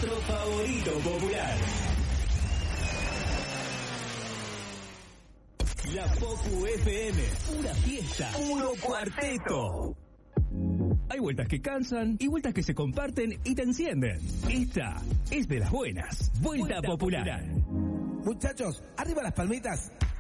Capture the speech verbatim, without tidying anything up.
nuestro favorito popular. La Popu F M, pura fiesta, puro cuarteto. Hay vueltas que cansan y vueltas que se comparten y te encienden. Esta es de las buenas. Vuelta, Vuelta popular. popular. Muchachos, arriba las palmitas.